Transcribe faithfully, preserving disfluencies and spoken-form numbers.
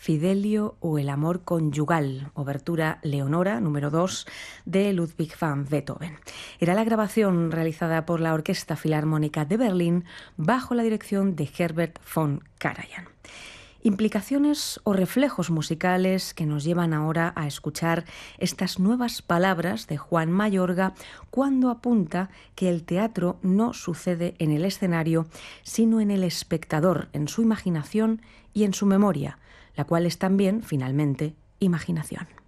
Fidelio o el amor conyugal, obertura Leonora número dos de Ludwig van Beethoven. Era la grabación realizada por la Orquesta Filarmónica de Berlín bajo la dirección de Herbert von Karajan. Implicaciones o reflejos musicales que nos llevan ahora a escuchar estas nuevas palabras de Juan Mayorga cuando apunta que el teatro no sucede en el escenario, sino en el espectador, en su imaginación y en su memoria, la cual es también, finalmente, imaginación.